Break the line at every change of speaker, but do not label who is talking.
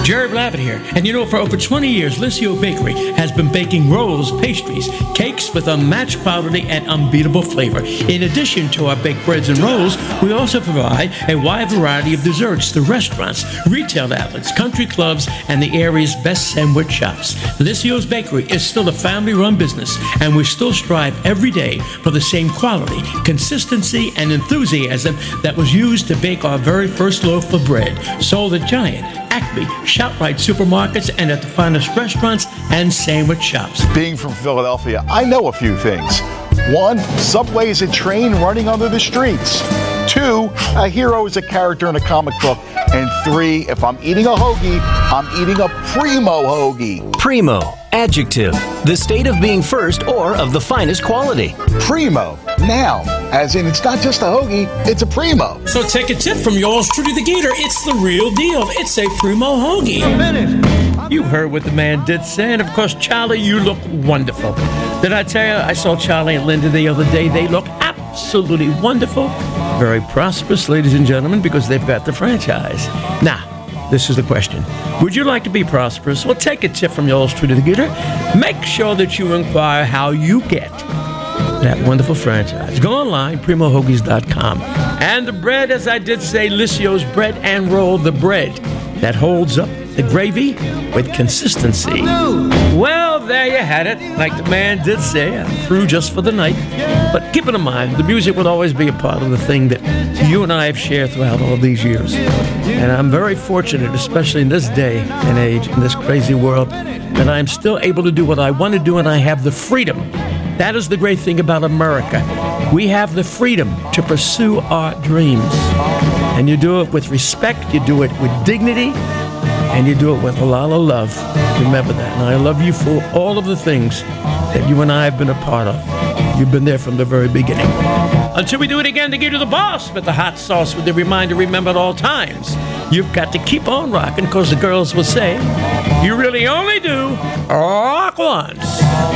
Jared Lavitt here. And you know, for over 20 years, Licio Bakery has been baking rolls, pastries, cakes with unmatched quality and unbeatable flavor. In addition to our baked breads and rolls, we also provide a wide variety of desserts to restaurants, retail outlets, country clubs, and the area's best sandwich shops. Licio's Bakery is still a family-run business, and we still strive every day for the same quality, consistency, and enthusiasm that was used to bake our very first loaf of bread, sold at Giant, Acme, ShopRite supermarkets, and at the finest restaurants and sandwich shops.
Being from Philadelphia, I know a few things. 1, Subway is a train running under the streets. 2, a hero is a character in a comic book. And 3, if I'm eating a hoagie, I'm eating a primo hoagie.
Primo, adjective, the state of being first or of the finest quality.
Primo, noun, as in it's not just a hoagie, it's a primo.
So take a tip from yours truly, the Gator. It's the real deal. It's a primo hoagie. You heard what the man did say, and of course, Charlie, you look wonderful. Did I tell you, I saw Charlie and Linda the other day. They look absolutely wonderful. Very prosperous, ladies and gentlemen, because they've got the franchise. Now, this is the question. Would you like to be prosperous? Well, take a tip from yours truly, the Gator. Make sure that you inquire how you get that wonderful franchise. Go online, primohoagies.com. And the bread, as I did say, Licio's bread and roll, the bread that holds up the gravy with consistency. Well, there you had it. Like the man did say, I'm through just for the night. But keep it in mind, the music will always be a part of the thing that you and I have shared throughout all these years. And I'm very fortunate, especially in this day and age, in this crazy world, that I'm still able to do what I want to do, and I have the freedom. That is the great thing about America. We have the freedom to pursue our dreams. And you do it with respect, you do it with dignity, and you do it with a lot of love. Remember that. And I love you for all of the things that you and I have been a part of. You've been there from the very beginning. Until we do it again, to get to the boss with the hot sauce with the reminder, remember at all times, you've got to keep on rocking, because the girls will say, you really only do rock once.